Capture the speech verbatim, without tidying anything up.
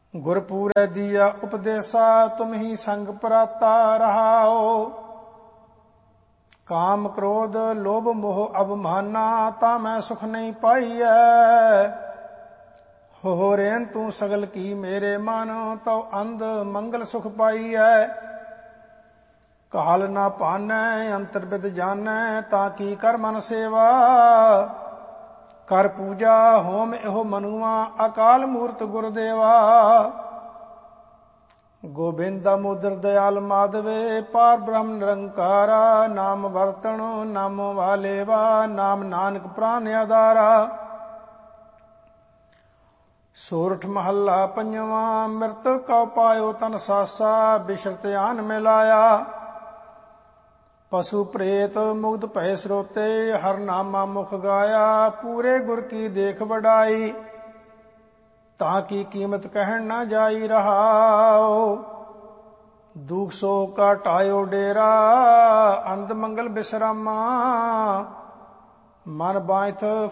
गुरपूरै दिया उपदेशा तुम ही संग पराता रहाओ। काम क्रोध लोभ मोह अभिमाना ता मैं सुख नहीं पाईऐ। हो रेन तू सगल की मेरे मन तो अंध मंगल सुख पाईऐ। काल ना पानै अंतर विद जानै ताकि कर मन सेवा। कर पूजा होम एहो मनुआ अकाल मूर्त गुरुदेवा। गोबिंद दामोदर दयाल माधवे पार ब्रह्म निरंकारा। नाम वर्तन नाम वालेवा नाम नानक प्राण आधारा। सोरठ महला पंजवा मृत कौ पायो तन सासा। बिशरत आन मिलाया पशु प्रेत मुग्ध भय स्रोते। हर नामा मुख गाया पूरे गुर की देख बढ़ाई। ताकि कीमत कहन न जाई रहाओ। दुख सो का टायो डेरा अंत मंगल विश्रामा। मन बांथ